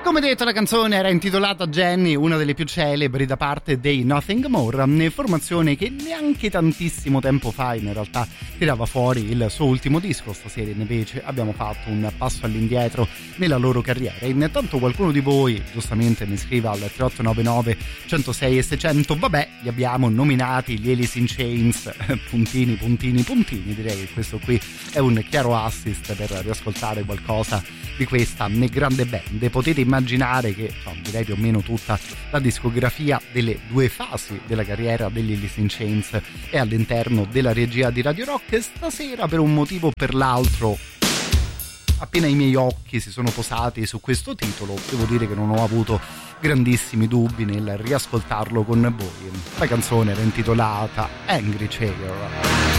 Come detto, la canzone era intitolata Jenny, una delle più celebri da parte dei Nothing More, formazione che neanche tantissimo tempo fa in realtà tirava fuori il suo ultimo disco. Stasera invece abbiamo fatto un passo all'indietro nella loro carriera. Intanto qualcuno di voi giustamente mi scrive al 3899 106 e 600, vabbè, li abbiamo nominati gli Alice in Chains, puntini, direi che questo qui è un chiaro assist per riascoltare qualcosa di questa grande band. Potete immaginare che direi più o meno tutta la discografia delle due fasi della carriera degli Alice in Chains è all'interno della regia di Radio Rock, e stasera per un motivo o per l'altro, appena i miei occhi si sono posati su questo titolo, devo dire che non ho avuto grandissimi dubbi nel riascoltarlo con voi. La canzone era intitolata Angry Chair.